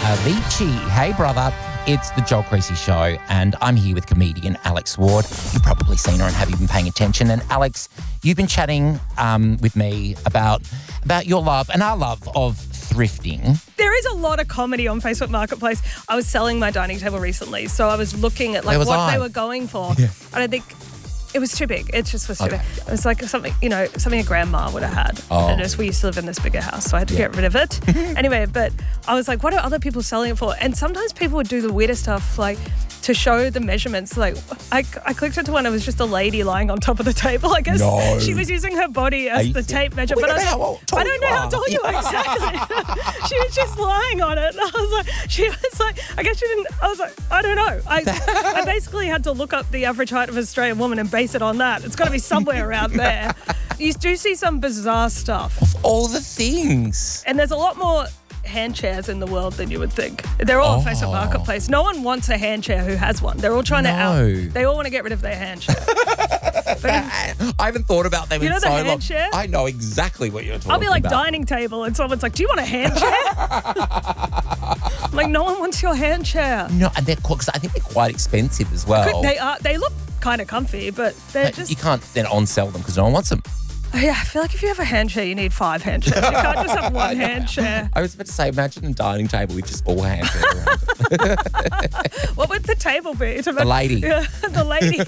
Avicii. Hey, brother. It's the Joel Creasy Show, and I'm here with comedian Alex Ward. You've probably seen her and have you been paying attention. And Alex, you've been chatting with me about your love and our love of thrifting. There is a lot of comedy on Facebook Marketplace. I was selling my dining table recently, so I was looking at what they were going for. Yeah. And I think it was too big. It just was too big. It was like something a grandma would have had. Oh. And we used to live in this bigger house, so I had to get rid of it. Anyway, but I was like, what are other people selling it for? And sometimes people would do the weirdest stuff, like to show the measurements. Like I clicked into one, it was just a lady lying on top of the table. I guess she was using her body as the tape measure. But I don't know how tall you are exactly. She was just lying on it. And I guess she didn't, I was like, I don't know. I basically had to look up the average height of an Australian woman and base it on that. It's got to be somewhere around there. You do see some bizarre stuff. Of all the things. And there's a lot more hand chairs in the world than you would think. They're all on Facebook Marketplace. No one wants a hand chair who has one. They're all trying they all want to get rid of their hand chair. I haven't thought about them in so long. Hand chair? I know exactly what you're talking about. I'll be like dining table and someone's like, do you want a hand chair? I'm like, no one wants your hand chair. No, and because I think they're quite expensive as well. They look kind of comfy, but you can't then on-sell them because no one wants them. Yeah, I feel like if you have a hand chair, you need 5 hand chairs. You can't just have one hand chair. I was about to say, imagine a dining table with just all hand chairs around it. What would the table be? The lady. Yeah, the lady.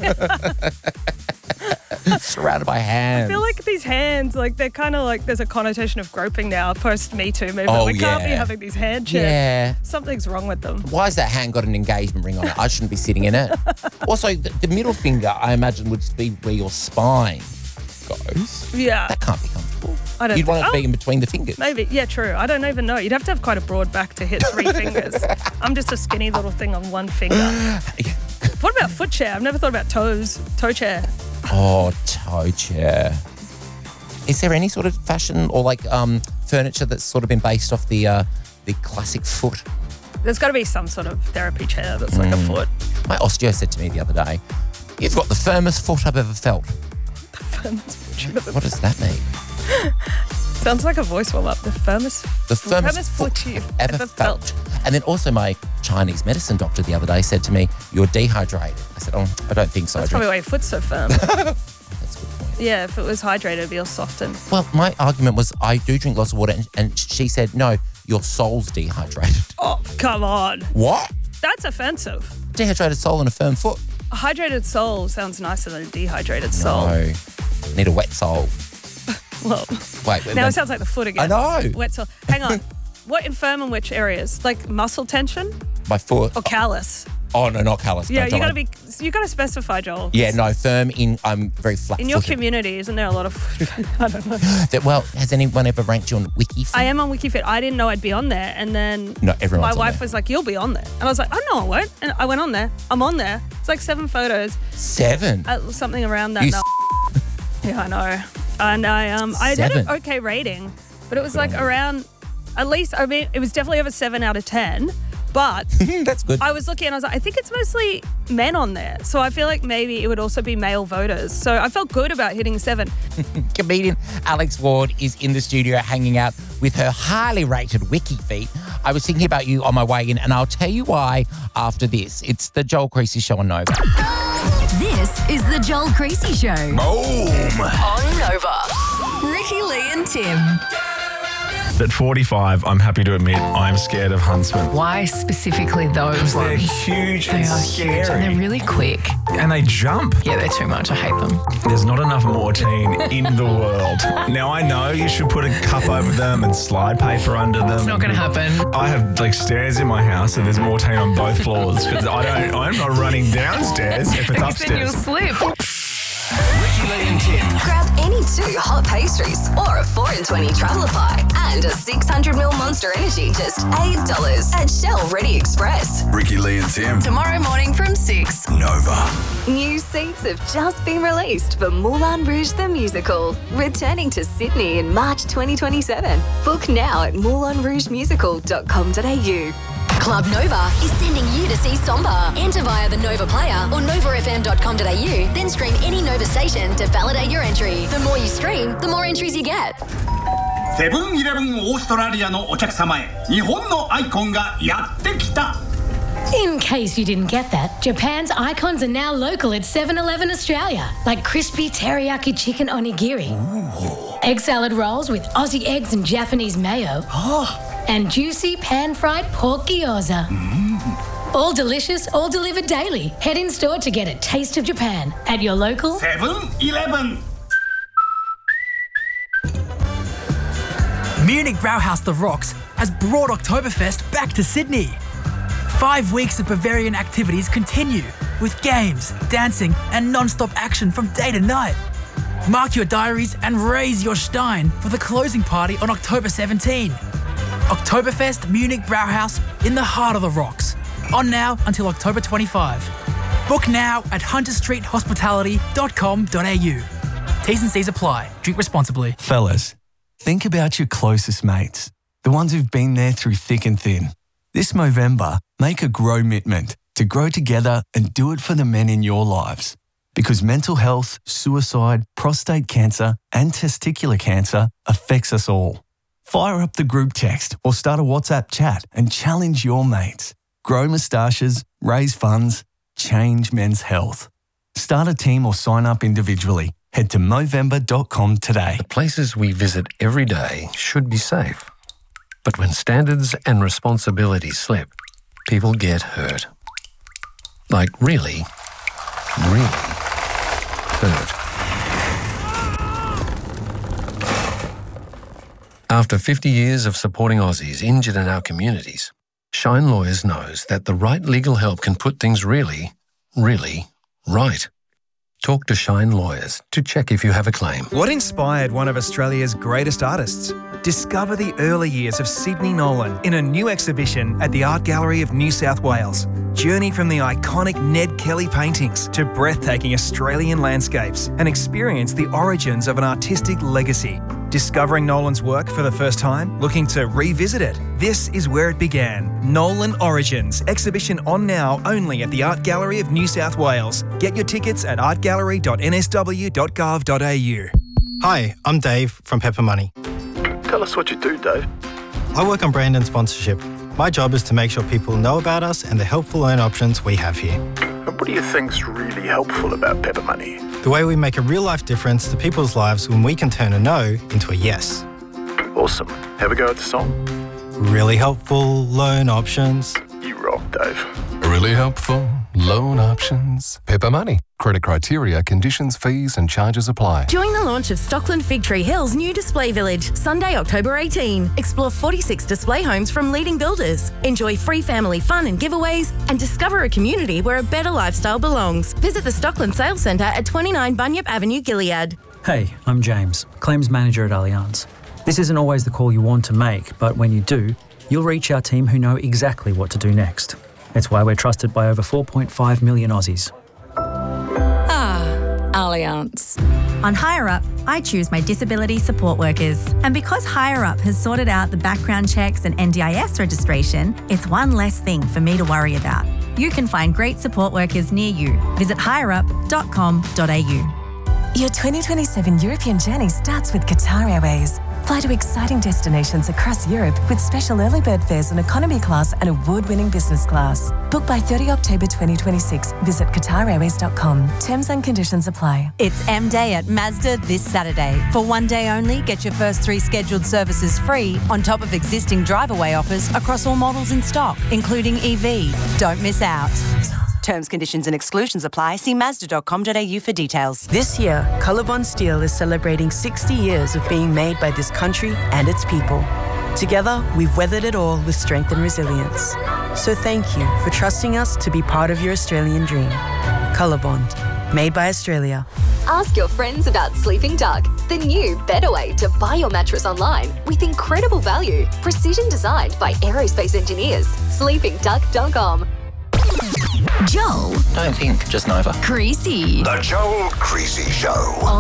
Surrounded by hands. I feel like these hands, like they're kind of like there's a connotation of groping now post Me Too movement. We can't be having these hand chairs. Yeah. Something's wrong with them. Why has that hand got an engagement ring on it? I shouldn't be sitting in it. Also, the middle finger, I imagine, would be where your spine goes. Yeah. That can't be comfortable. You'd want it to be in between the fingers. Maybe. Yeah, true. I don't even know. You'd have to have quite a broad back to hit 3 fingers. I'm just a skinny little thing on one finger. What about foot chair? I've never thought about toe chair. Oh, toe chair. Is there any sort of fashion or like furniture that's sort of been based off the classic foot? There's got to be some sort of therapy chair that's like a foot. My osteo said to me the other day, "You've got the firmest foot I've ever felt." The firmest foot. What does that mean? Sounds like a voice warm up. The firmest foot you've ever felt. And then also my Chinese medicine doctor the other day said to me, "You're dehydrated." I said, "Oh, I don't think so." That's probably why your foot's so firm. That's a good point. Yeah, if it was hydrated, it'd be all softened. Well, my argument was I do drink lots of water, and she said, "No, your soul's dehydrated." Oh, come on. What? That's offensive. Dehydrated soul and a firm foot. A hydrated soul sounds nicer than a dehydrated soul. No, need a wet soul. Well, wait. Now it sounds like the foot again. I know. Wet soul. Hang on. What infirm in which areas? Like muscle tension? My foot. Or callus? Oh no, not callus. Yeah, you gotta specify, Joel. Yeah, no, firm in. I'm very flat. In your community, isn't there a lot of? I don't know. Well, has anyone ever ranked you on WikiFit? I am on WikiFit. I didn't know I'd be on there, and then my wife was like, "You'll be on there," and I was like, "Oh no, I won't." And I went on there. I'm on there. It's like 7 photos. 7. Something around that. Yeah, I know. And I did an okay rating, but it was like around, at least, I mean, it was definitely over 7 out of 10. But that's good. I was looking and I was like, I think it's mostly men on there. So I feel like maybe it would also be male voters. So I felt good about hitting 7. Comedian Alex Ward is in the studio hanging out with her highly rated WikiFeet. I was thinking about you on my way in, and I'll tell you why after this. It's the Joel Creasy Show on Nova. This is the Joel Creasy Show. Boom! On Nova. Ricky, Lee and Tim. At 45, I'm happy to admit I'm scared of huntsmen. Why specifically those They're ones? huge They and are scary. huge and they're really quick. And they jump. Yeah, they're too much. I hate them. There's not enough Mortein in the world. Now, I know you should put a cup over them and slide paper under them. It's not going to happen. I have stairs in my house and there's Mortein on both floors because I'm not running downstairs if it's Because then you'll upstairs. slip. Ricky, Lee and Tim. Grab any 2 hot pastries or a 4 in 20 traveller pie and a 600ml Monster Energy just $8 at Shell Ready Express. Ricky, Lee and Tim. Tomorrow morning from 6. Nova. New seats have just been released for Moulin Rouge the Musical, returning to Sydney in March 2027. Book now at moulinrougemusical.com.au. Club Nova is sending you to see Somba. Enter via the Nova player or novafm.com.au, then stream any Nova station to validate your entry. The more you stream, the more entries you get. セブンイレブンオーストラリアのお客様へ日本のアイコンがやってきた。 In case you didn't get that, Japan's icons are now local at 7-Eleven Australia, like crispy teriyaki chicken onigiri, egg salad rolls with Aussie eggs and Japanese mayo, and juicy pan-fried pork gyoza. All delicious, all delivered daily. Head in store to get a taste of Japan at your local 7-Eleven. Munich Brauhaus The Rocks has brought Oktoberfest back to Sydney. 5 weeks of Bavarian activities continue with games, dancing and non-stop action from day to night. Mark your diaries and raise your Stein for the closing party on October 17. Oktoberfest Munich Brauhaus in the heart of the Rocks. On now until October 25. Book now at hunterstreethospitality.com.au. T's and C's apply. Drink responsibly. Fellas, think about your closest mates, the ones who've been there through thick and thin. This Movember, make a grow-mitment to grow together and do it for the men in your lives. Because mental health, suicide, prostate cancer and testicular cancer affects us all. Fire up the group text or start a WhatsApp chat and challenge your mates. Grow moustaches, raise funds, change men's health. Start a team or sign up individually. Head to Movember.com today. The places we visit every day should be safe. But when standards and responsibilities slip, people get hurt. Like really, really hurt. After 50 years of supporting Aussies injured in our communities, Shine Lawyers knows that the right legal help can put things really, really right. Talk to Shine Lawyers to check if you have a claim. What inspired one of Australia's greatest artists? Discover the early years of Sidney Nolan in a new exhibition at the Art Gallery of New South Wales. Journey from the iconic Ned Kelly paintings to breathtaking Australian landscapes and experience the origins of an artistic legacy. Discovering Nolan's work for the first time? Looking to revisit it? This is where it began. Nolan Origins, exhibition on now only at the Art Gallery of New South Wales. Get your tickets at artgallery.nsw.gov.au. Hi, I'm Dave from Pepper Money. Tell us what you do, Dave. I work on brand and sponsorship. My job is to make sure people know about us and the helpful loan options we have here. And what do you think's really helpful about Pepper Money? The way we make a real-life difference to people's lives when we can turn a no into a yes. Awesome. Have a go at the song. Really helpful loan options. You rock, Dave. Really helpful loan options. Pepper Money. Credit criteria, conditions, fees and charges apply. Join the launch of Stockland Fig Tree Hill's new display village, Sunday, October 18. Explore 46 display homes from leading builders. Enjoy free family fun and giveaways and discover a community where a better lifestyle belongs. Visit the Stockland Sales Centre at 29 Bunyip Avenue, Gilead. Hey, I'm James, Claims Manager at Allianz. This isn't always the call you want to make, but when you do, you'll reach our team who know exactly what to do next. It's why we're trusted by over 4.5 million Aussies. Allianz. On Higher Up, I choose my disability support workers. And because Higher Up has sorted out the background checks and NDIS registration, it's one less thing for me to worry about. You can find great support workers near you. Visit higherup.com.au. Your 2027 European journey starts with Qatar Airways. Fly to exciting destinations across Europe with special early bird fares in economy class and award-winning business class. Book by 30 October 2026. Visit QatarAirways.com. Terms and conditions apply. It's M-Day at Mazda this Saturday. For one day only, get your first 3 scheduled services free on top of existing drive-away offers across all models in stock, including EV. Don't miss out. Terms, conditions and exclusions apply. See Mazda.com.au for details. This year, Colorbond Steel is celebrating 60 years of being made by this country and its people. Together, we've weathered it all with strength and resilience. So thank you for trusting us to be part of your Australian dream. Colorbond, made by Australia. Ask your friends about Sleeping Duck, the new, better way to buy your mattress online with incredible value. Precision designed by aerospace engineers. SleepingDuck.com. Joel. Don't think, just Nova. Creasy. The Joel Creasy Show.